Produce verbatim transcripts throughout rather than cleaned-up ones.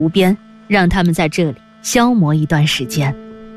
湖边，让他们在这里消磨一段时间。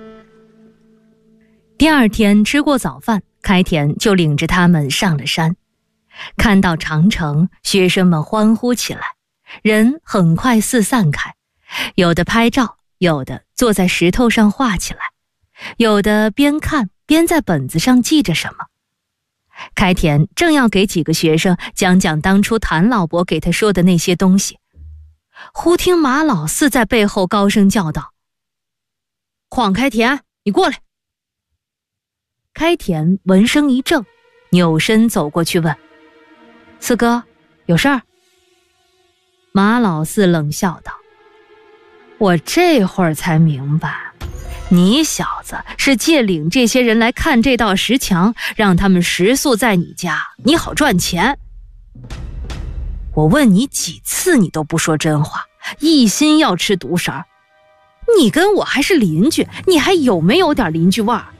第二天吃过早饭，开田就领着他们上了山。看到长城，学生们欢呼起来，人很快四散开，有的拍照，有的坐在石头上画起来，有的边看边在本子上记着什么。开田正要给几个学生讲讲当初谭老伯给他说的那些东西，忽听马老四在背后高声叫道：“邝开田，你过来！”开田闻声一怔，扭身走过去问：“四哥，有事儿？”马老四冷笑道：“我这会儿才明白，你小子是借领这些人来看这道石墙，让他们食宿在你家，你好赚钱。我问你几次，你都不说真话，一心要吃独食儿。你跟我还是邻居，你还有没有点邻居味儿？”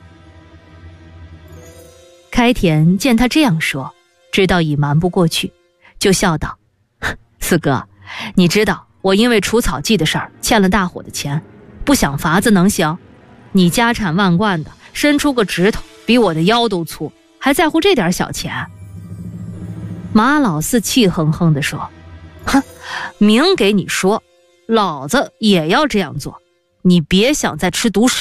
开田见他这样说，知道已瞒不过去，就笑道：“四哥，你知道我因为除草剂的事儿欠了大伙的钱，不想法子能行？你家产万贯的，伸出个指头比我的腰都粗，还在乎这点小钱？”马老四气哼哼地说：“哼，明给你说，老子也要这样做，你别想再吃独食。”